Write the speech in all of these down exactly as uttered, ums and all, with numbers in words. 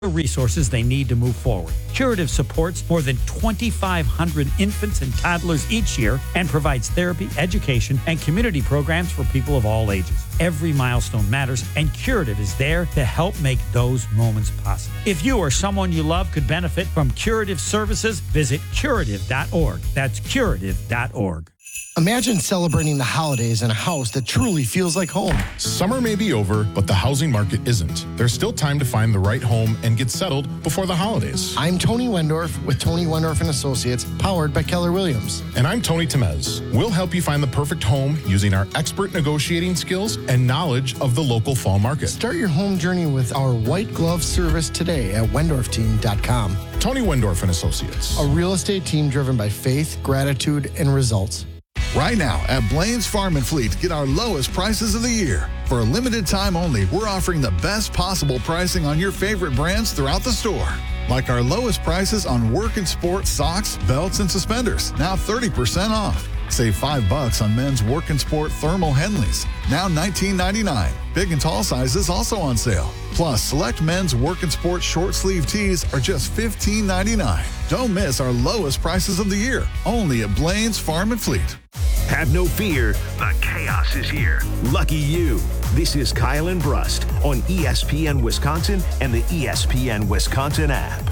the resources they need to move forward. Curative supports more than twenty-five hundred infants and toddlers each year and provides therapy, education, and community programs for people of all ages. Every milestone matters, and Curative is there to help make those moments possible. If you or someone you love could benefit from Curative services, visit curative dot org. That's curative dot org. Imagine celebrating the holidays in a house that truly feels like home. Summer may be over, but the housing market isn't. There's still time to find the right home and get settled before the holidays. I'm Tony Wendorf with Tony Wendorf and Associates, powered by Keller Williams. And I'm Tony Temez. We'll help you find the perfect home using our expert negotiating skills and knowledge of the local fall market. Start your home journey with our white glove service today at wendorf team dot com. Tony Wendorf and Associates. A real estate team driven by faith, gratitude, and results. Right now at Blaine's Farm and Fleet, get our lowest prices of the year. For a limited time only, we're offering the best possible pricing on your favorite brands throughout the store. Like our lowest prices on work and sport socks, belts, and suspenders, now thirty percent off. Save five bucks on men's work and sport thermal Henleys, now nineteen ninety-nine. Big and tall sizes also on sale. Plus, select men's work and sport short sleeve tees are just fifteen ninety-nine. Don't miss our lowest prices of the year, only at Blaine's Farm and Fleet. Have no fear, the chaos is here. Lucky you. This is Kyle and Brust on E S P N Wisconsin and the E S P N Wisconsin app.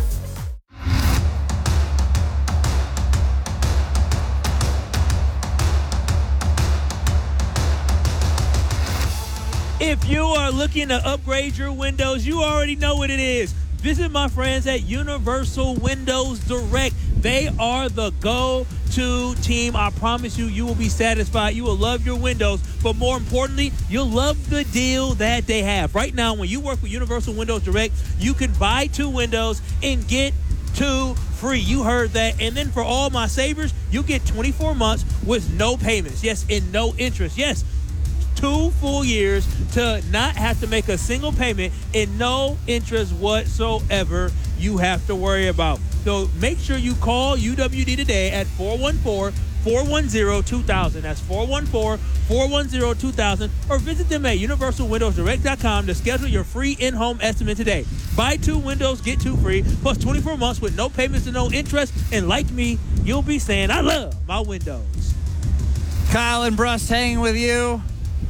If you are looking to upgrade your windows, you already know what it is. Visit my friends at Universal Windows Direct. They are the go-to team. I promise you, you will be satisfied. You will love your windows. But more importantly, you'll love the deal that they have. Right now, when you work with Universal Windows Direct, you can buy two windows and get two free. You heard that. And then for all my savers, you get twenty-four months with no payments. Yes, and no interest. Yes, two full years to not have to make a single payment and no interest whatsoever you have to worry about. So make sure you call U W D today at four one four, four one zero, two thousand. That's four one four, four one zero, two thousand. Or visit them at universal windows direct dot com to schedule your free in-home estimate today. Buy two windows, get two free, plus twenty-four months with no payments and no interest. And like me, you'll be saying, I love my windows. Kyle and Brust hanging with you.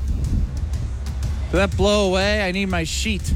Did that blow away? I need my sheet.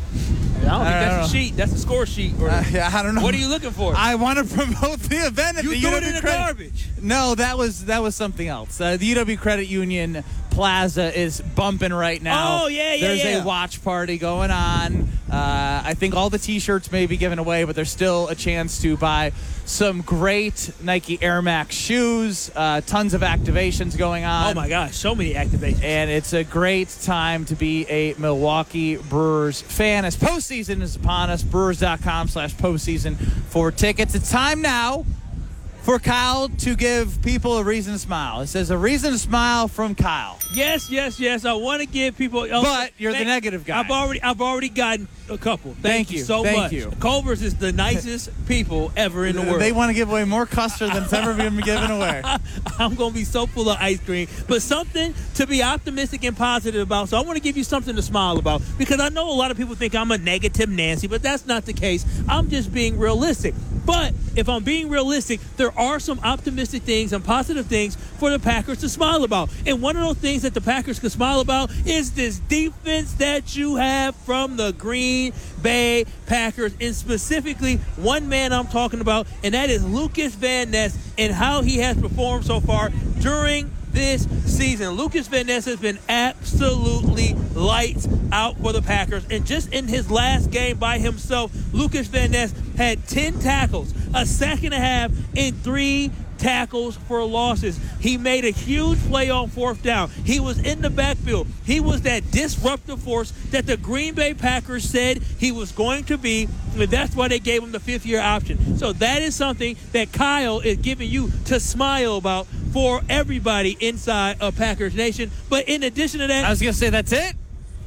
I don't think I don't that's know. a sheet. That's a score sheet. Or Uh, yeah, I don't know. What are you looking for? I want to promote the event at you the threw U it W in the Credit. garbage. No, that was that was something else. Uh, the U W Credit Union Plaza is bumping right now. Oh, yeah, yeah, There's yeah. a watch party going on. Uh, I think all the T-shirts may be given away, but there's still a chance to buy some great Nike Air Max shoes. Uh, tons of activations going on. Oh, my gosh. So many activations. And it's a great time to be a Milwaukee Brewers fan as postseason is upon us. Brewers.com slash postseason for tickets. It's time now for Kyle to give people a reason to smile. It says a reason to smile from Kyle. Yes, yes, yes. I want to give people. Oh, But you're the thank- negative guy. I've already, I've already gotten a couple. Thank, Thank you you. so Thank much. you. Culver's is the nicest people ever in the world. They want to give away more custard than's ever been given away. I'm going to be so full of ice cream, but something to be optimistic and positive about. So I want to give you something to smile about, because I know a lot of people think I'm a negative Nancy, but that's not the case. I'm just being realistic. But if I'm being realistic, there are some optimistic things and positive things for the Packers to smile about. And one of those things that the Packers can smile about is this defense that you have from the Green Bay Packers, and specifically one man I'm talking about, and that is Lucas Van Ness and how he has performed so far during this season. Lucas Van Ness has been absolutely lights out for the Packers. And just in his last game by himself, Lucas Van Ness had ten tackles, a sack and a half, and three tackles for losses. He made a huge play on fourth down. He was in the backfield. He was that disruptive force that the Green Bay Packers said he was going to be, and that's why they gave him the fifth-year option. So that is something that Kyle is giving you to smile about for everybody inside of Packers Nation. But in addition to that, I was going to say, that's it?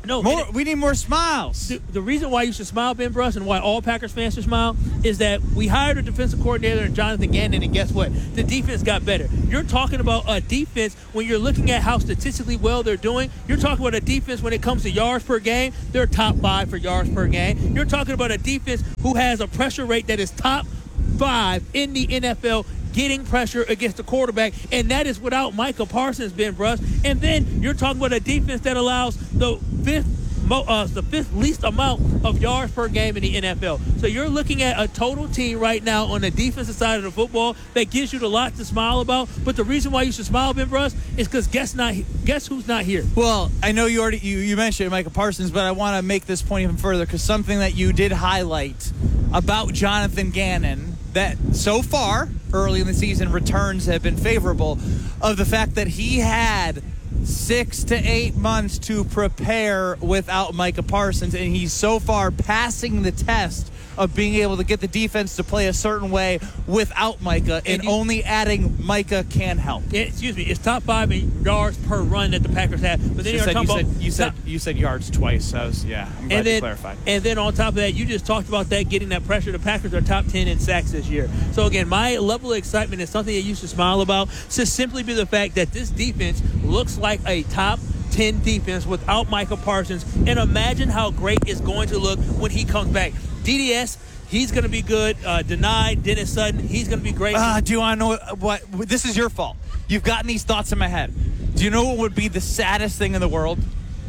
No, more. and it- We need more smiles. The, the reason why you should smile, Ben Bruss, and why all Packers fans should smile is that we hired a defensive coordinator in Jonathan Gannon, and guess what? The defense got better. You're talking about a defense when you're looking at how statistically well they're doing. You're talking about a defense when it comes to yards per game. They're top five for yards per game. You're talking about a defense who has a pressure rate that is top five in the N F L, getting pressure against the quarterback, and that is without Micah Parsons, Ben Bruss. And then you're talking about a defense that allows the fifth Mo, uh, the fifth least amount of yards per game in the N F L. So you're looking at a total team right now on the defensive side of the football that gives you a lot to smile about. But the reason why you should smile, Ben Bruss, is because guess not guess who's not here. Well, I know you already you, you mentioned Micah Parsons, but I want to make this point even further because something that you did highlight about Jonathan Gannon that so far early in the season returns have been favorable of the fact that he had six to eight months to prepare without Micah Parsons, and he's so far passing the test of being able to get the defense to play a certain way without Micah, and, And he- only adding Micah can help. Yeah, excuse me, it's top five in yards per run that the Packers have. But then You you're said, talking you, about said, you, said, you said yards twice. I was, yeah, I'm glad and you then, clarified. and then on top of that, you just talked about that getting that pressure. The Packers are top ten in sacks this year. So again, my level of excitement is something that you should smile about. To simply be the fact that this defense looks like a top ten defense without Micah Parsons, and imagine how great it's going to look when he comes back. D D S, he's going to be good. Uh, denied Dennis Sutton, he's going to be great. Uh, do you want to know what, what? This is your fault. You've gotten these thoughts in my head. Do you know what would be the saddest thing in the world?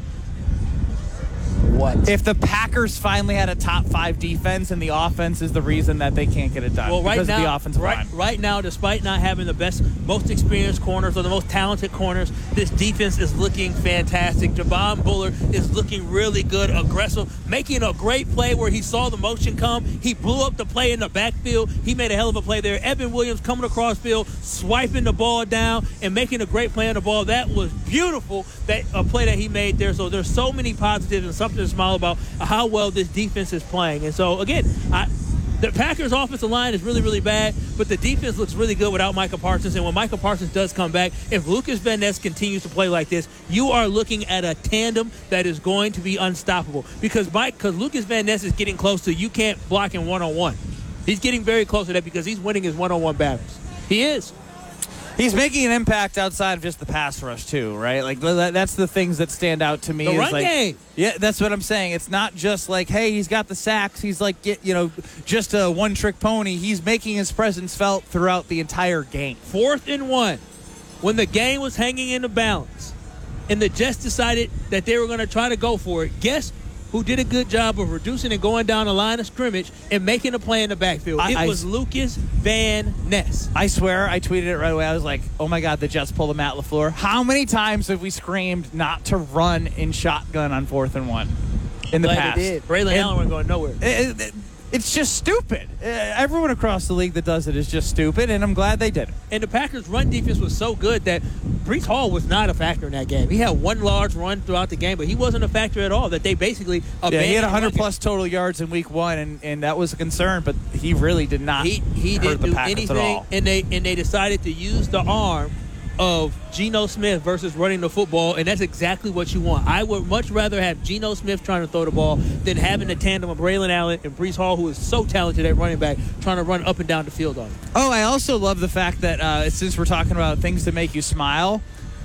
What? If the Packers finally had a top five defense and the offense is the reason that they can't get it done Well, right because now, of the offensive right, line. right now, despite not having the best, most experienced corners or the most talented corners, this defense is looking fantastic. Javon Bullard is looking really good, aggressive, making a great play where he saw the motion come. He blew up the play in the backfield. He made a hell of a play there. Evan Williams coming across field, swiping the ball down and making a great play on the ball. That was beautiful, that a play that he made there. So there's so many positives and something to smile about how well this defense is playing. And so, again, I, the Packers' offensive line is really, really bad, but the defense looks really good without Micah Parsons. And when Micah Parsons does come back, if Lucas Van Ness continues to play like this, you are looking at a tandem that is going to be unstoppable. Because Mike, because Lucas Van Ness is getting close to you can't block him one-on-one. He's getting very close to that because he's winning his one-on-one battles. He is. He's making an impact outside of just the pass rush too, right? Like that, that's the things that stand out to me. The is run like, game. Yeah, that's what I'm saying. It's not just like, hey, he's got the sacks. He's like, get, you know, just a one-trick pony. He's making his presence felt throughout the entire game. Fourth and one, when the game was hanging in the balance, and the Jets decided that they were going to try to go for it. Guess who did a good job of reducing and going down the line of scrimmage and making a play in the backfield? I, it I, was Lucas Van Ness. I swear, I tweeted it right away. I was like, oh, my God, the Jets pulled a Matt LaFleur. How many times have we screamed not to run in shotgun on fourth and one in the Glad past? they did. Braylon And Allen wasn't going nowhere. it- it- it's just stupid. Uh, everyone across the league that does it is just stupid, and I'm glad they did it. And the Packers' run defense was so good that Breece Hall was not a factor in that game. He had one large run throughout the game, but he wasn't a factor at all, that they basically abandoned. Yeah, he had the run one hundred plus total yards in week one, and, and that was a concern, but he really did not He he hurt didn't the do Packers anything, at all. and they and they decided to use the arm of Geno Smith versus running the football, and that's exactly what you want. I would much rather have Geno Smith trying to throw the ball than having the tandem of Braylon Allen and Breece Hall, who is so talented at running back, trying to run up and down the field on him. Oh, I also love the fact that uh, since we're talking about things to make you smile,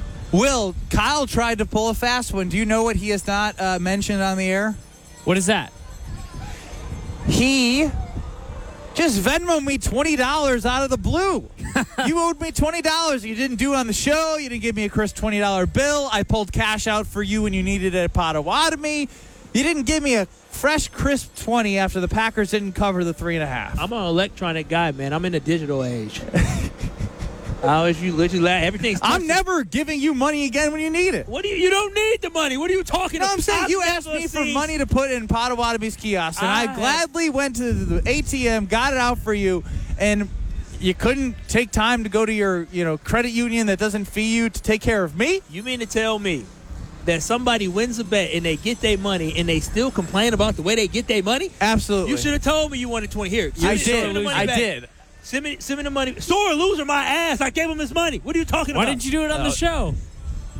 Will, Kyle tried to pull a fast one. Do you know what he has not uh, mentioned on the air? What is that? He just Venmo me twenty dollars out of the blue. You owed me twenty dollars. You didn't do it on the show. You didn't give me a crisp twenty dollar bill. I pulled cash out for you when you needed a Potawatomi. You didn't give me a fresh, crisp twenty after the Packers didn't cover the three and a half. I'm an electronic guy, man. I'm in the digital age. I always you literally laugh. Everything's. I'm never giving you money again when you need it. What do you? You don't need the money. What are you talking No, about? I'm saying you I've asked me never for seen- money to put in Potawatomi's kiosk, and I, I- gladly went to the A T M, got it out for you, and you couldn't take time to go to your, you know, credit union that doesn't fee you to take care of me? You mean to tell me that somebody wins a bet and they get their money and they still complain about the way they get their money? Absolutely. You should have told me you wanted twenty. Here, I send me- send me did. the money I back. did. Send me, send me the money. Sore loser, my ass. I gave him his money. What are you talking Why about? didn't you do it on Uh, the show?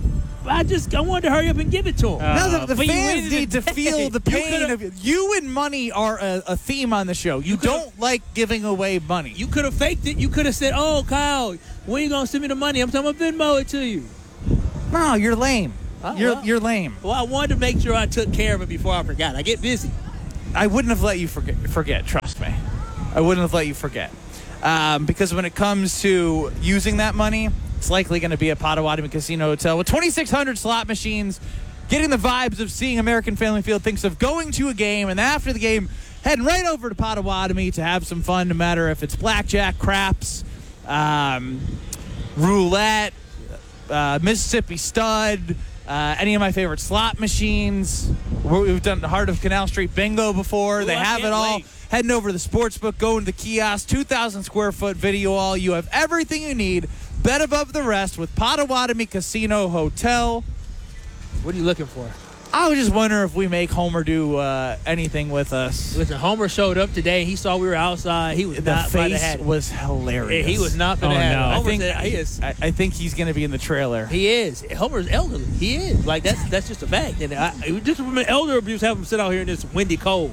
I just I wanted to hurry up and give it to him. No, the, the but you fans waited need to today. feel the You pain could've- of it. You and money are a, a theme on the show. You, could've- don't like giving away money. You could have faked it. You could have said, "Oh, Kyle, when you gonna send me the money? I'm talking about Venmo it to you." No, you're lame. Oh, you're well. you're lame. Well, I wanted to make sure I took care of it before I forgot. I get busy. I wouldn't have let you forget. Forget. Trust me. I wouldn't have let you forget. Um, because when it comes to using that money, it's likely going to be a Potawatomi Casino Hotel with twenty-six hundred slot machines, getting the vibes of seeing American Family Field, thinks of going to a game, and after the game, heading right over to Potawatomi to have some fun, no matter if it's blackjack, craps, um, roulette, uh, Mississippi Stud, uh, any of my favorite slot machines. We've done the Heart of Canal Street Bingo before. Ooh, they I have can't it all. wait. Heading over to the sportsbook, going to the kiosk, two thousand square foot video wall. You have everything you need. Bet above the rest with Potawatomi Casino Hotel. What are you looking for? I was just wondering if we make Homer do uh, anything with us. Listen, Homer showed up today. He saw we were outside. He was The not going to face have it. was hilarious. He was not going to Oh, have no. it. I Homer think- said, he is. I, I think he's going to be in the trailer. He is. Homer's elderly. He is. Like, that's that's just a fact. And I, it just from an elder abuse, have him sit out here in this windy cold.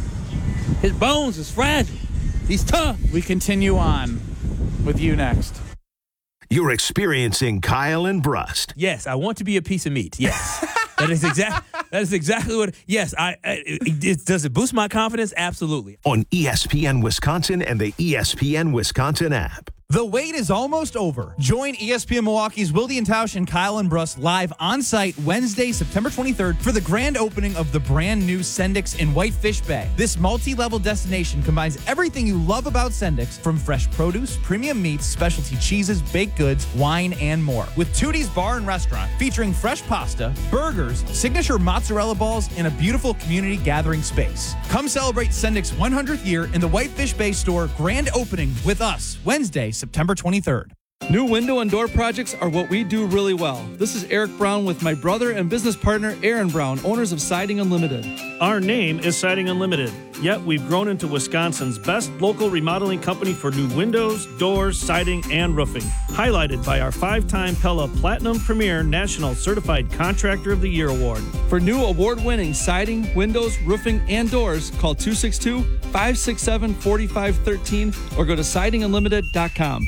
His bones is fragile. He's tough. We continue on with you next. You're experiencing Kyle and Brust. Yes, I want to be a piece of meat. Yes. that is exact. That is exactly what. Yes, I. I it, it, does it boost my confidence? Absolutely. On E S P N Wisconsin and the E S P N Wisconsin app. The wait is almost over. Join E S P N Milwaukee's Wilde and Tausch and Kyle and Brust live on site Wednesday, September twenty-third for the grand opening of the brand new Sendix in Whitefish Bay. This multi-level destination combines everything you love about Sendix, from fresh produce, premium meats, specialty cheeses, baked goods, wine, and more. With Tootie's Bar and Restaurant featuring fresh pasta, burgers, signature mozzarella balls, and a beautiful community gathering space. Come celebrate Sendix's one hundredth year in the Whitefish Bay store grand opening with us Wednesday, September twenty-third. New window and door projects are what we do really well. This is Eric Brown with my brother and business partner, Aaron Brown, owners of Siding Unlimited. Our name is Siding Unlimited, yet we've grown into Wisconsin's best local remodeling company for new windows, doors, siding, and roofing. Highlighted by our five-time Pella Platinum Premier National Certified Contractor of the Year Award. For new award-winning siding, windows, roofing, and doors, call two six two, five six seven, four five one three or go to siding unlimited dot com.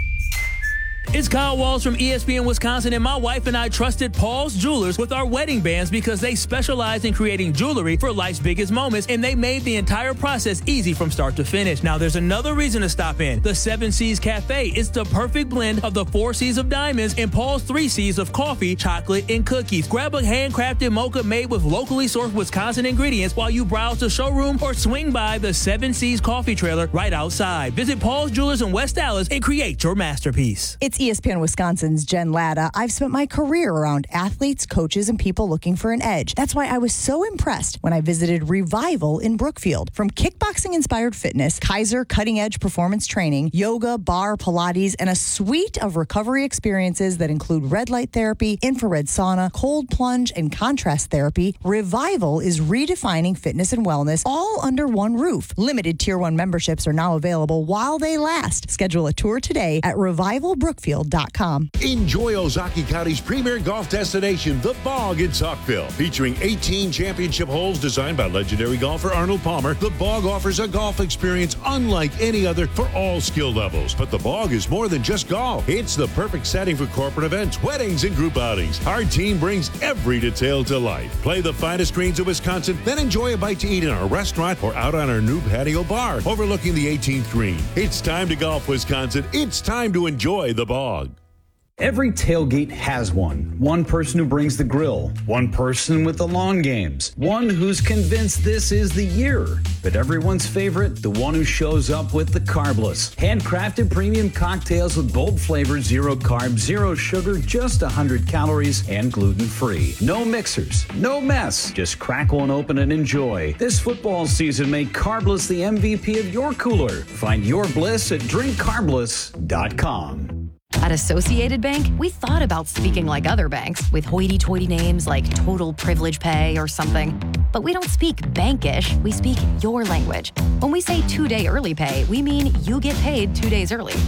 It's Kyle Walsh from E S P N Wisconsin, and my wife and I trusted Paul's Jewelers with our wedding bands because they specialize in creating jewelry for life's biggest moments, and they made the entire process easy from start to finish. Now, there's another reason to stop in. The Seven C's Cafe is the perfect blend of the four C's of diamonds and Paul's three C's of coffee, chocolate, and cookies. Grab a handcrafted mocha made with locally sourced Wisconsin ingredients while you browse the showroom or swing by the Seven C's coffee trailer right outside. Visit Paul's Jewelers in West Dallas and create your masterpiece. It's E S P N Wisconsin's Jen Latta. I've spent my career around athletes, coaches, and people looking for an edge. That's why I was so impressed when I visited Revival in Brookfield. From kickboxing-inspired fitness, Kaiser cutting-edge performance training, yoga, bar, Pilates, and a suite of recovery experiences that include red light therapy, infrared sauna, cold plunge, and contrast therapy, Revival is redefining fitness and wellness all under one roof. Limited Tier one memberships are now available while they last. Schedule a tour today at revival brookfield dot com. Enjoy Ozaukee County's premier golf destination, The Bog in Saukville. Featuring eighteen championship holes designed by legendary golfer Arnold Palmer, The Bog offers a golf experience unlike any other for all skill levels. But The Bog is more than just golf. It's the perfect setting for corporate events, weddings, and group outings. Our team brings every detail to life. Play the finest greens of Wisconsin, then enjoy a bite to eat in our restaurant or out on our new patio bar overlooking the eighteenth green. It's time to golf, Wisconsin. It's time to enjoy The Bog. Every tailgate has one. One person who brings the grill. One person with the lawn games. One who's convinced this is the year. But everyone's favorite, the one who shows up with the carbless. Handcrafted premium cocktails with bold flavors, zero carbs, zero sugar, just one hundred calories, and gluten-free. No mixers, no mess. Just crack one open and enjoy. This football season, make Carbless the M V P of your cooler. Find your bliss at drink carbless dot com. At Associated Bank, we thought about speaking like other banks with hoity-toity names like Total Privilege Pay or something. But we don't speak bankish, we speak your language. When we say two-day early pay, we mean you get paid two days early.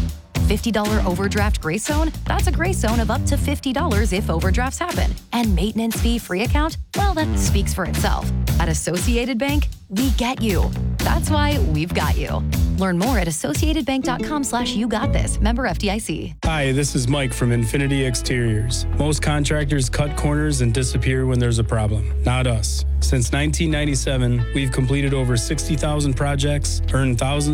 fifty dollars overdraft grace zone? That's a grace zone of up to fifty dollars if overdrafts happen. And maintenance fee free account? Well, that speaks for itself. At Associated Bank, we get you. That's why we've got you. Learn more at associatedbank.com slash you got this. Member F D I C. Hi, this is Mike from Infinity Exteriors. Most contractors cut corners and disappear when there's a problem. Not us. Since nineteen ninety-seven, we've completed over sixty thousand projects, earned thousands